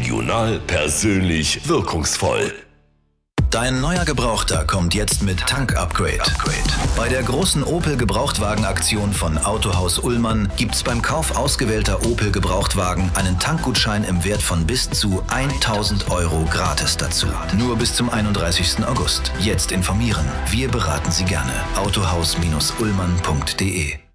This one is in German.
Regional, persönlich, wirkungsvoll. Dein neuer Gebrauchter kommt jetzt mit Tank-Upgrade. Bei der großen Opel-Gebrauchtwagen-Aktion von Autohaus Ullmann gibt's beim Kauf ausgewählter Opel-Gebrauchtwagen einen Tankgutschein im Wert von bis zu 1.000 € gratis dazu. Nur bis zum 31. August. Jetzt informieren. Wir beraten Sie gerne. Autohaus-ullmann.de